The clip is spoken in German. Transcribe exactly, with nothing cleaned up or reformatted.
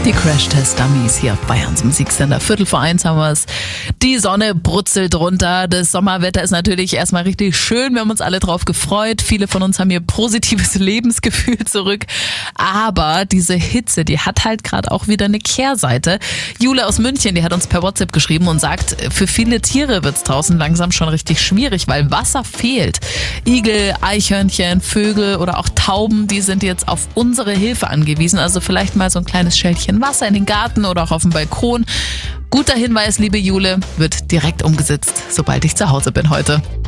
Die Crash-Test-Dummies hier auf Bayerns Musiksender. Viertel vor eins haben wir es. Die Sonne brutzelt runter. Das Sommerwetter ist natürlich erstmal richtig schön. Wir haben uns alle drauf gefreut. Viele von uns haben hier positives Lebensgefühl zurück. Aber diese Hitze, die hat halt gerade auch wieder eine Kehrseite. Jule aus München, die hat uns per WhatsApp geschrieben und sagt, für viele Tiere wird's draußen langsam schon richtig schwierig, weil Wasser fehlt. Igel, Eichhörnchen, Vögel oder auch Tauben, die sind jetzt auf unsere Hilfe angewiesen. Also vielleicht mal so ein kleines Schälchen Wasser in den Garten oder auch auf dem Balkon. Guter Hinweis, liebe Jule, wird direkt umgesetzt, sobald ich zu Hause bin heute.